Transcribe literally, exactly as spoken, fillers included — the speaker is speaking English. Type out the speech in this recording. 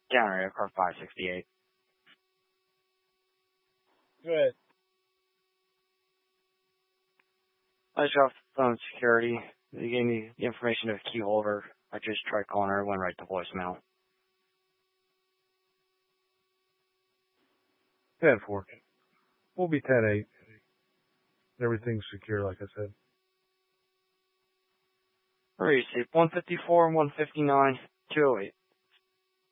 Counter aircraft five sixty-eight. Good. I just got off the phone with security. They gave me the information of a key holder. I just tried calling her. It went right to voicemail. ten four. We'll be ten eight. Everything's secure, like I said. Receipt one fifty-four, one fifty-nine, two oh eight.